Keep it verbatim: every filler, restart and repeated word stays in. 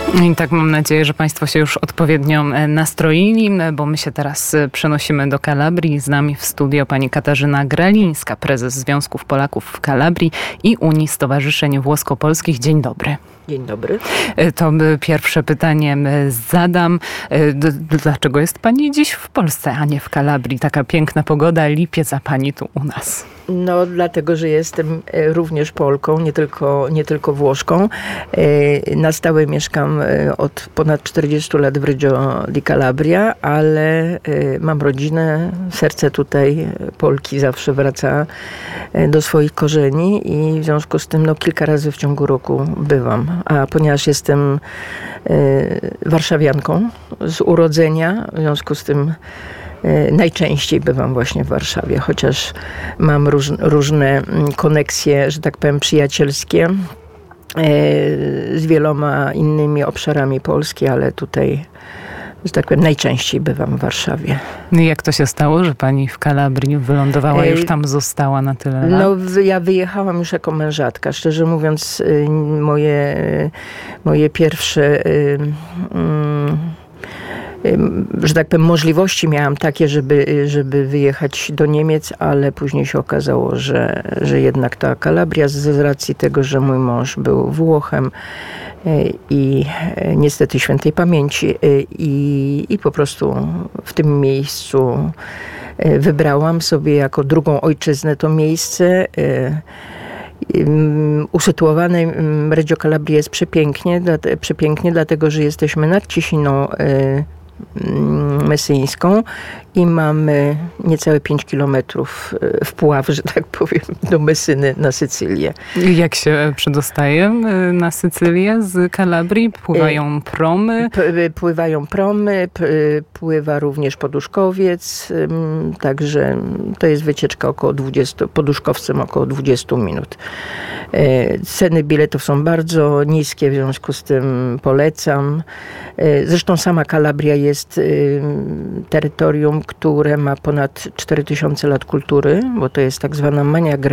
I tak mam nadzieję, że Państwo się już odpowiednio nastroili, bo my się teraz przenosimy do Kalabrii. Z nami w studio pani Katarzyna Gralińska, prezes Związków Polaków w Kalabrii i Unii Stowarzyszeń Włosko-Polskich. Dzień dobry. Dzień dobry. To pierwsze pytanie zadam. Dlaczego jest pani dziś w Polsce, a nie w Kalabrii? Taka piękna pogoda, lipiec, a pani tu u nas. No dlatego, że jestem również Polką, nie tylko, nie tylko Włoszką. Na stałe mieszkam od ponad czterdziestu lat w Reggio di Calabria, ale mam rodzinę, serce tutaj Polki zawsze wraca do swoich korzeni i w związku z tym no, kilka razy w ciągu roku bywam. A ponieważ jestem warszawianką z urodzenia, w związku z tym najczęściej bywam właśnie w Warszawie, chociaż mam róż, różne koneksje, że tak powiem, przyjacielskie z wieloma innymi obszarami Polski, ale tutaj, że tak powiem, najczęściej bywam w Warszawie. Jak to się stało, że pani w Kalabrii wylądowała i już tam została na tyle lat? No, ja wyjechałam już jako mężatka. Szczerze mówiąc, moje, moje pierwsze... Um, że tak powiem, możliwości miałam takie, żeby, żeby wyjechać do Niemiec, ale później się okazało, że, że jednak ta Kalabria z racji tego, że mój mąż był Włochem i niestety świętej pamięci i, i po prostu w tym miejscu wybrałam sobie jako drugą ojczyznę to miejsce. Usytuowane Reggio Calabria jest przepięknie, przepięknie, dlatego że jesteśmy nad Cisiną Messyńską i mamy niecałe pięć kilometrów wpław, że tak powiem, do Messyny na Sycylię. Jak się przedostaje na Sycylię z Kalabrii? Pływają promy? P- pływają promy, p- pływa również poduszkowiec, także to jest wycieczka około dwudziestu, poduszkowcem około dwudziestu minut. Ceny biletów są bardzo niskie, w związku z tym polecam. Zresztą sama Kalabria jest terytorium, które ma ponad cztery tysiące lat kultury, bo to jest tak zwana Magna Grecia.